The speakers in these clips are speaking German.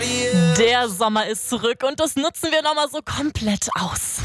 Der Sommer ist zurück und das nutzen wir nochmal so komplett aus.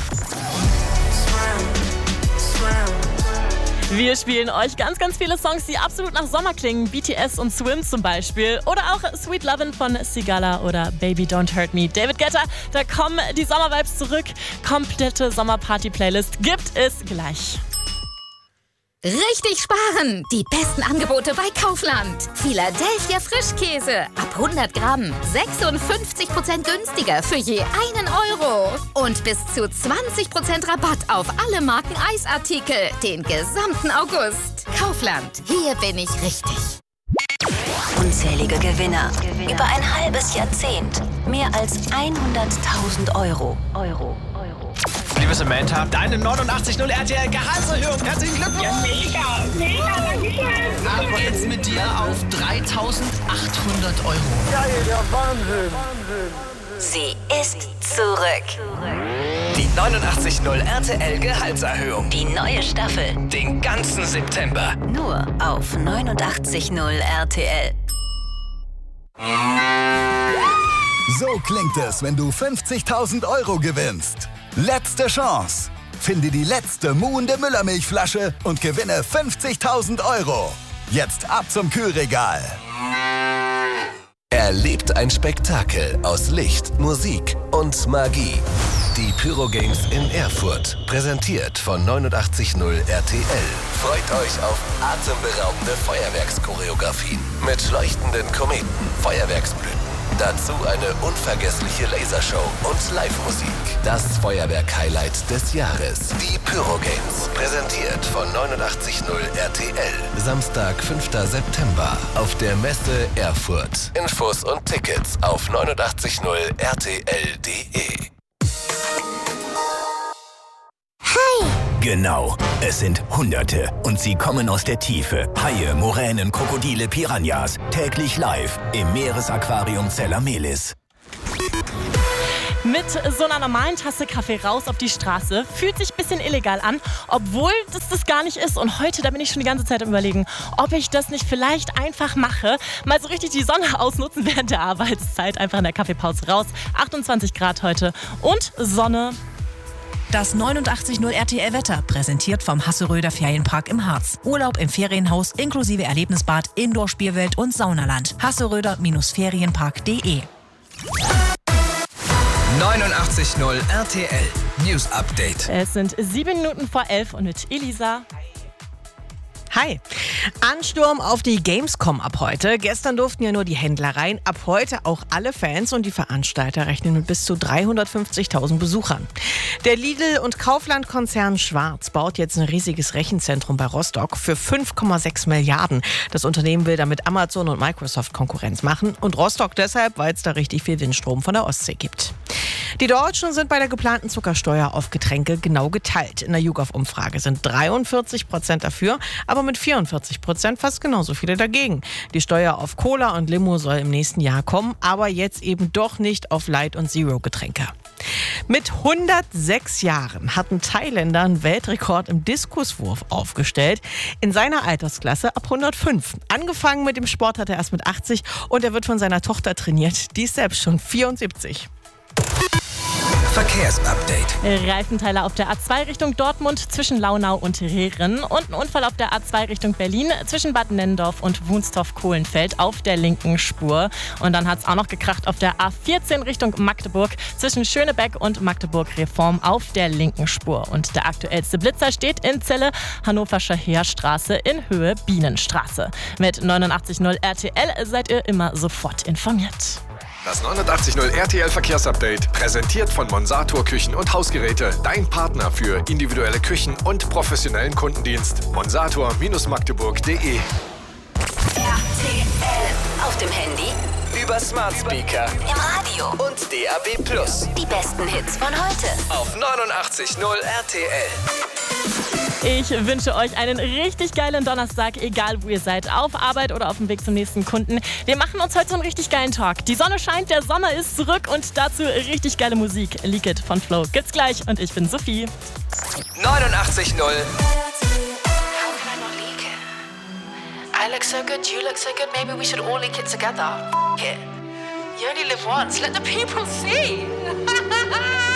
Wir spielen euch ganz, ganz viele Songs, die absolut nach Sommer klingen. BTS und Swim zum Beispiel. Oder auch Sweet Lovin' von Sigala oder Baby Don't Hurt Me. David Guetta, da kommen die Sommervibes zurück. Komplette Sommerparty-Playlist gibt es gleich. Richtig sparen! Die besten Angebote bei Kaufland. Philadelphia Frischkäse. Ab 100 Gramm. 56% günstiger für je 1 Euro. Und bis zu 20% Rabatt auf alle Marken Eisartikel. Den gesamten August. Kaufland. Hier bin ich richtig. Unzählige Gewinner. Über ein halbes Jahrzehnt. Mehr als 100.000 Euro. Liebe Samantha, deine 89.0 RTL Gehaltserhöhung. Herzlichen Glückwunsch. Ja, mega, dankeschön. Ab geht's mit dir auf 3.800 Euro. Geil, ja, Wahnsinn. Sie ist zurück. Die 89.0 RTL Gehaltserhöhung. Die neue Staffel. Den ganzen September. Nur auf 89.0 RTL. So klingt es, wenn du 50.000 Euro gewinnst. Letzte Chance. Finde die letzte muhende Müllermilchflasche und gewinne 50.000 Euro. Jetzt ab zum Kühlregal. Erlebt ein Spektakel aus Licht, Musik und Magie. Die Pyrogames in Erfurt, präsentiert von 89.0 RTL. Freut euch auf atemberaubende Feuerwerkschoreografien mit leuchtenden Kometen, Feuerwerksblüten. Dazu eine unvergessliche Lasershow und Live-Musik. Das Feuerwerk-Highlight des Jahres. Die Pyrogames. Präsentiert von 89.0 RTL. Samstag, 5. September. Auf der Messe Erfurt. Infos und Tickets auf 89.0rtl.de. Genau, es sind Hunderte und sie kommen aus der Tiefe. Haie, Moränen, Krokodile, Piranhas. Täglich live im Meeresaquarium Zellamelis. Mit so einer normalen Tasse Kaffee raus auf die Straße. Fühlt sich ein bisschen illegal an, obwohl das gar nicht ist. Und heute, da bin ich schon die ganze Zeit am Überlegen, ob ich das nicht vielleicht einfach mache. Mal so richtig die Sonne ausnutzen während der Arbeitszeit. Einfach in der Kaffeepause raus. 28 Grad heute und Sonne. Das 89.0 RTL-Wetter, präsentiert vom Hasseröder Ferienpark im Harz. Urlaub im Ferienhaus inklusive Erlebnisbad, Indoor-Spielwelt und Saunaland. Hasseröder-Ferienpark.de. 89.0 RTL News Update. Es sind 7 Minuten vor 11 und mit Elisa. Hi. Ansturm auf die Gamescom ab heute. Gestern durften ja nur die Händler rein, ab heute auch alle Fans und die Veranstalter rechnen mit bis zu 350.000 Besuchern. Der Lidl- und Kaufland-Konzern Schwarz baut jetzt ein riesiges Rechenzentrum bei Rostock für 5,6 Milliarden. Das Unternehmen will damit Amazon und Microsoft Konkurrenz machen und Rostock deshalb, weil es da richtig viel Windstrom von der Ostsee gibt. Die Deutschen sind bei der geplanten Zuckersteuer auf Getränke genau geteilt. In der YouGov-Umfrage sind 43% dafür, aber mit 44% fast genauso viele dagegen. Die Steuer auf Cola und Limo soll im nächsten Jahr kommen, aber jetzt eben doch nicht auf Light- und Zero-Getränke. Mit 106 Jahren hat ein Thailänder einen Weltrekord im Diskuswurf aufgestellt. In seiner Altersklasse ab 105. Angefangen mit dem Sport hat er erst mit 80 und er wird von seiner Tochter trainiert. Die ist selbst schon 74. Verkehrsupdate. Reifenteile auf der A2 Richtung Dortmund zwischen Launau und Rehren und ein Unfall auf der A2 Richtung Berlin zwischen Bad Nennendorf und Wunstorf-Kohlenfeld auf der linken Spur. Und dann hat es auch noch gekracht auf der A14 Richtung Magdeburg zwischen Schönebeck und Magdeburg-Reform auf der linken Spur. Und der aktuellste Blitzer steht in Celle, Hannoversche Heerstraße in Höhe Bienenstraße. Mit 89.0 RTL seid ihr immer sofort informiert. Das 89.0 RTL Verkehrsupdate, präsentiert von Monsator Küchen und Hausgeräte. Dein Partner für individuelle Küchen und professionellen Kundendienst. monsator-magdeburg.de. RTL. Auf dem Handy, Über Smart Speaker, im Radio und DAB+. die besten Hits von heute. Auf 89.0 RTL. Ich wünsche euch einen richtig geilen Donnerstag, egal wo ihr seid, auf Arbeit oder auf dem Weg zum nächsten Kunden. Wir machen uns heute so einen richtig geilen Talk. Die Sonne scheint, der Sommer ist zurück und dazu richtig geile Musik. Leak It von Flo gibt's gleich und ich bin Sophie. 89.0 I look so good, you look so good, maybe we should all leak it together. Yeah. You only live once. Let the people see.